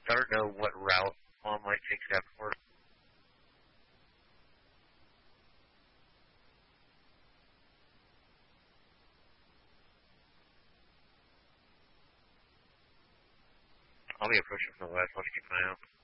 I don't know what route Mom might take Davenport. I'll be approaching from the west. Let's keep an eye out.